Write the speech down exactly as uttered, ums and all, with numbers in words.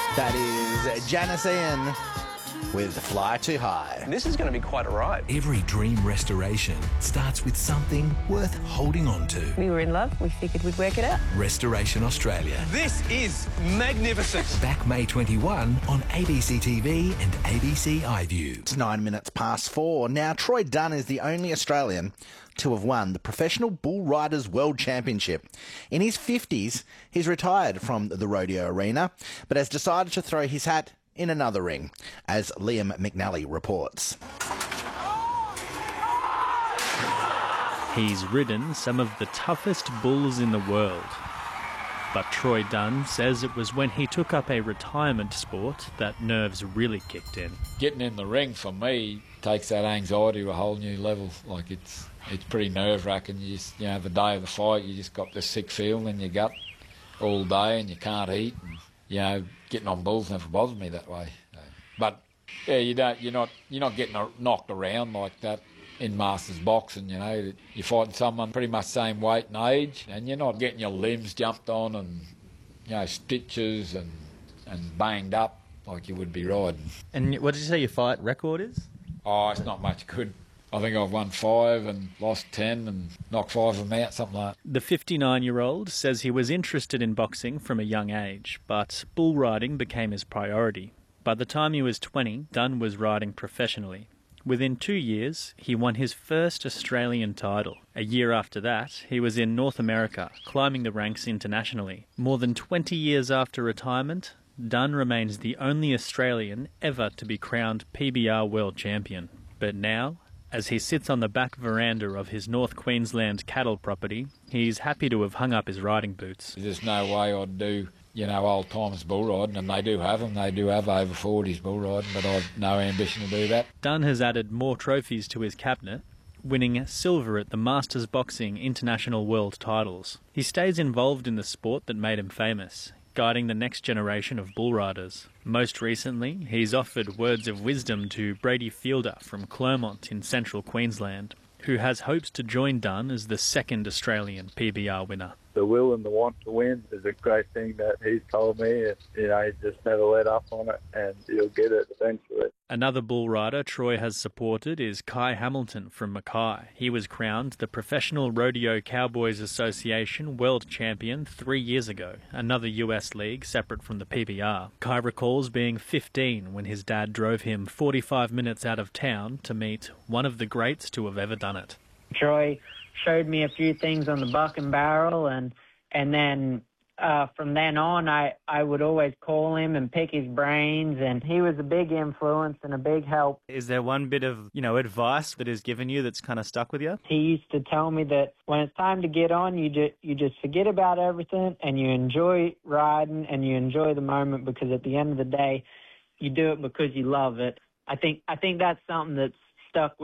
That is Janice Ian with Fly Too High. This is going to be quite a ride. Every dream restoration starts with something worth holding on to. We were in love. We figured we'd work it out. Restoration Australia. This is magnificent. Back May twenty-first on A B C T V and A B C iView. It's nine minutes past four. Now, Troy Dunn is the only Australian to have won the Professional Bull Riders World Championship. In his fifties, he's retired from the rodeo arena, but has decided to throw his hat in another ring, as Liam McNally reports. He's ridden some of the toughest bulls in the world. But Troy Dunn says it was when he took up a retirement sport that nerves really kicked in. Getting in the ring for me takes that anxiety to a whole new level. Like it's it's pretty nerve-wracking. You just, you know, the day of the fight, you just got this sick feeling in your gut all day, and you can't eat. And, you know, getting on bulls never bothered me that way. But yeah, you don't. You're not. You're not getting knocked around like that in masters boxing. You know, you're fighting someone pretty much same weight and age, and you're not getting your limbs jumped on and, you know, stitches and and banged up like you would be riding. And what did you say your fight record is? Oh, it's not much good. I think I've won five and lost ten and knocked five of them out, something like that. The fifty-nine-year-old says he was interested in boxing from a young age, but bull riding became his priority. By the time he was twenty, Dunn was riding professionally. Within two years, he won his first Australian title. A year after that, he was in North America, climbing the ranks internationally. More than twenty years after retirement, Dunn remains the only Australian ever to be crowned P B R World Champion. But now, as he sits on the back veranda of his North Queensland cattle property, he's happy to have hung up his riding boots. There's no way I'd do, you know, old timers bull riding, and they do have them. They do have over forties bull riding, but I've no ambition to do that. Dunn has added more trophies to his cabinet, winning silver at the Masters Boxing International World Titles. He stays involved in the sport that made him famous, guiding the next generation of bull riders. Most recently, he's offered words of wisdom to Brady Fielder from Clermont in central Queensland, who has hopes to join Dunn as the second Australian P B R winner. The will and the want to win is a great thing that he's told me. And, you know, he just never let up on it, and he'll get it eventually. Another bull rider Troy has supported is Kai Hamilton from Mackay. He was crowned the Professional Rodeo Cowboys Association World Champion three years ago, another U S league separate from the P B R. Kai recalls being fifteen when his dad drove him forty-five minutes out of town to meet one of the greats to have ever done it. Troy showed me a few things on the buck and barrel, and and then uh, from then on, I, I would always call him and pick his brains, and he was a big influence and a big help. Is there one bit of, you know, advice that he's given you that's kind of stuck with you? He used to tell me that when it's time to get on, you just, you just forget about everything and you enjoy riding and you enjoy the moment, because at the end of the day, you do it because you love it. I think I think that's something that's stuck with